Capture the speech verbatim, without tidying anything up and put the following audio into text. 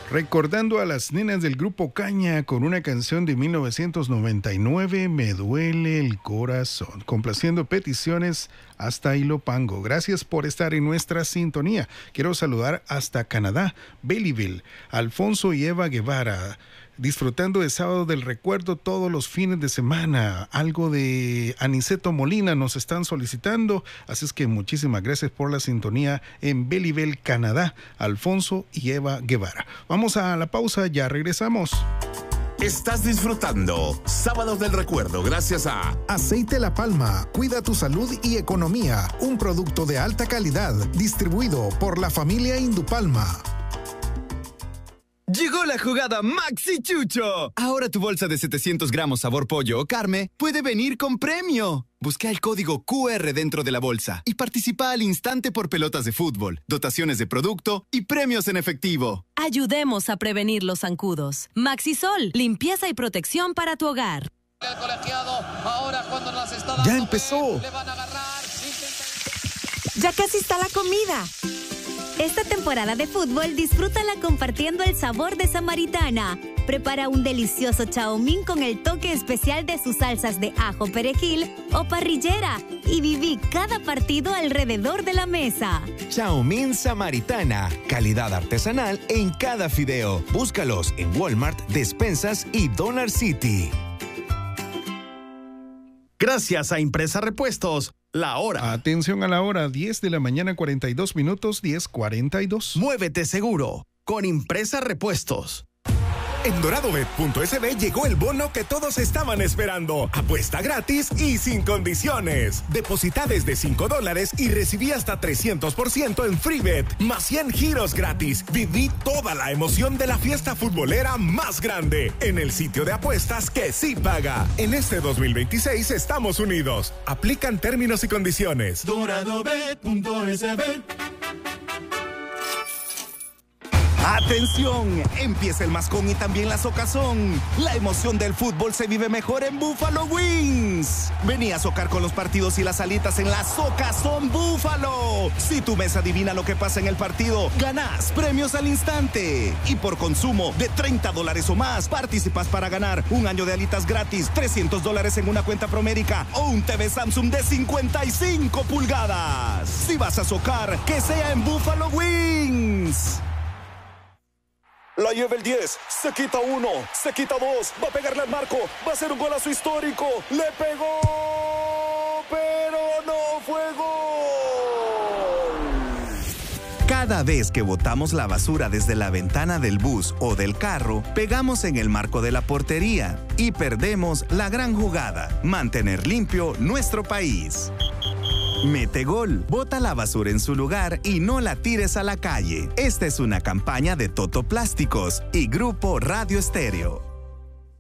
Recordando a las nenas del grupo Caña con una canción de mil novecientos noventa y nueve, Me duele el corazón, complaciendo peticiones hasta Ilopango. Gracias por estar en nuestra sintonía. Quiero saludar hasta Canadá, Belleville, Alfonso y Eva Guevara, disfrutando de Sábado del Recuerdo todos los fines de semana. Algo de Aniceto Molina nos están solicitando, así es que muchísimas gracias por la sintonía en Belleville, Canadá, Alfonso y Eva Guevara. Vamos a la pausa, ya regresamos. Estás disfrutando Sábados del Recuerdo gracias a Aceite La Palma, cuida tu salud y economía, un producto de alta calidad, distribuido por la familia Indupalma. Llegó la jugada Maxi Chucho. Ahora tu bolsa de setecientos gramos sabor pollo o carne puede venir con premio. Busca el código Q R dentro de la bolsa y participa al instante por pelotas de fútbol, dotaciones de producto y premios en efectivo. Ayudemos a prevenir los zancudos. Maxisol, limpieza y protección para tu hogar. El colegiado, ahora cuando las está dando, ¡ya empezó! Le van a agarrar. Ya casi está la comida. Esta temporada de fútbol disfrútala compartiendo el sabor de Samaritana. Prepara un delicioso chaomín con el toque especial de sus salsas de ajo, perejil o parrillera y viví cada partido alrededor de la mesa. Chaomín Samaritana, calidad artesanal en cada fideo. Búscalos en Walmart, Despensas y Dollar City. Gracias a Impresa Repuestos, la hora. Atención a la hora, diez de la mañana, cuarenta y dos minutos, diez cuarenta y dos. Muévete seguro con Impresa Repuestos. En doradobet punto es be llegó el bono que todos estaban esperando. Apuesta gratis y sin condiciones. Deposita desde cinco dólares y recibí hasta trescientos por ciento en FreeBet, más cien giros gratis. Viví toda la emoción de la fiesta futbolera más grande en el sitio de apuestas que sí paga. En este dos mil veintiséis estamos unidos. Aplican términos y condiciones. doradobet punto es be. ¡Atención! Empieza el mascón y también la socazón. La emoción del fútbol se vive mejor en Buffalo Wings. Vení a socar con los partidos y las alitas en la Socazón Búfalo. Si tu mesa adivina lo que pasa en el partido, ganás premios al instante. Y por consumo de treinta dólares o más, participas para ganar un año de alitas gratis, trescientos dólares en una cuenta Promérica o un T V Samsung de cincuenta y cinco pulgadas. Si vas a socar, que sea en Buffalo Wings. La lleva el diez, se quita uno, se quita dos, va a pegarle al marco, va a ser un golazo histórico, le pegó, pero no fue gol. Cada vez que botamos la basura desde la ventana del bus o del carro, pegamos en el marco de la portería y perdemos la gran jugada, mantener limpio nuestro país. Mete gol, bota la basura en su lugar y no la tires a la calle. Esta es una campaña de Toto Plásticos y Grupo Radio Estéreo.